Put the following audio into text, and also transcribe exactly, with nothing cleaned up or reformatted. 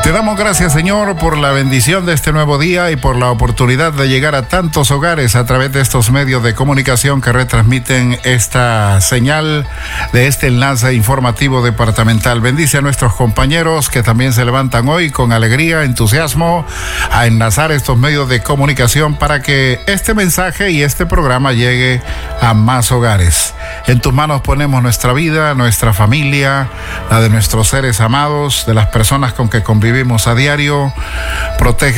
Te damos gracias, Señor, por la bendición de este nuevo día y por la oportunidad de llegar a tantos hogares a través de estos medios de comunicación que retransmiten esta señal de este enlace informativo departamental. Bendice a nuestros compañeros que también se levantan hoy con alegría, entusiasmo, a enlazar estos medios de comunicación para que este mensaje y este programa llegue a más hogares. En tus manos ponemos nuestra vida, nuestra familia, la de nuestros seres amados, de las personas con que convivimos a diario. Protege